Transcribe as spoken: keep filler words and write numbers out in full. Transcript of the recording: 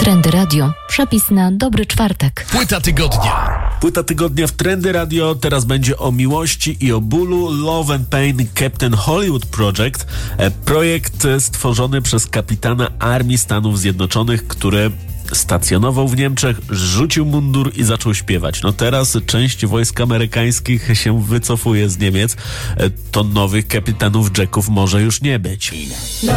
Trendy Radio. Przepis na dobry czwartek. Płyta tygodnia. Płyta tygodnia w Trendy Radio. Teraz będzie o miłości i o bólu. Love and Pain Captain Hollywood Project. Projekt stworzony przez kapitana Armii Stanów Zjednoczonych, który stacjonował w Niemczech, rzucił mundur i zaczął śpiewać. No teraz część wojsk amerykańskich się wycofuje z Niemiec. To nowych kapitanów Jacków może już nie być.